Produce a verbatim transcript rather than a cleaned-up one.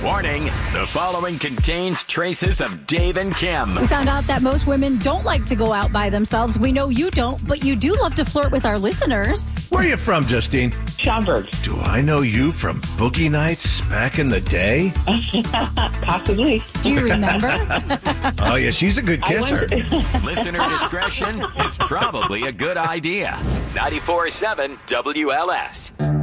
Warning, the following contains traces of Dave and Kim. We found out that most women don't like to go out by themselves. We know you don't, but you do love to flirt with our listeners. Where are you from, Justine? Schaumburg. Do I know you from boogie nights back in the day? Possibly. Do you remember? Oh, yeah, she's a good kisser. Listener discretion is probably a good idea. ninety-four point seven W L S.